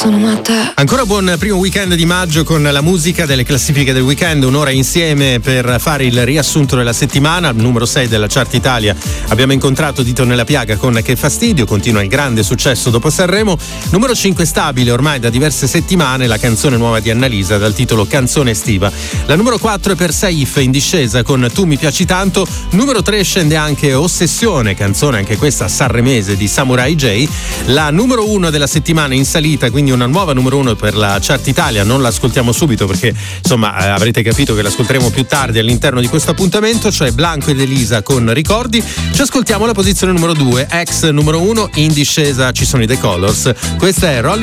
sono matta. Ancora buon primo weekend di maggio con la musica delle classifiche del weekend, un'ora insieme per fare il riassunto della settimana. Numero 6 della Chart Italia abbiamo incontrato Dito nella piaga con Che fastidio, continua il grande successo dopo Sanremo. Numero 5 stabile ormai da diverse settimane la canzone nuova di Annalisa dal titolo Canzone estiva. La numero 4 è per Saif in discesa con Tu mi piaci tanto. Numero 3 scende anche Ossessione, canzone anche questa sanremese di Samurai J. La numero 1 della settimana in salita, quindi una nuova numero 1 per la Chart Italia. Non l'ascoltiamo subito perché insomma avrete capito che l'ascolteremo più tardi all'interno di questo appuntamento, cioè Blanco ed Elisa con Ricordi. Ci ascoltiamo la posizione numero 2, ex numero 1, in discesa ci sono i The Colors. Questa è Rolling